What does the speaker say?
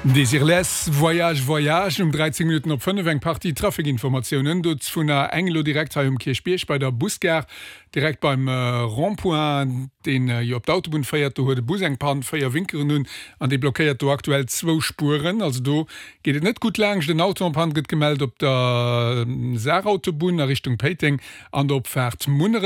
Desirless Voyage 13 Minuten op 5 eng Party Trafikinformationen dut vun der Engelo direkt ha Kirchbech bei der Busgar direkt beim Rondpoint den op d'Autobun feiert huet de Busengpan feier Winkeren nun an de blockéiert aktuell 2 Spuren also do geht net gut lang den Autopan gët gemeldet op der Saarautobun Richtung Peting an der opfährt Munere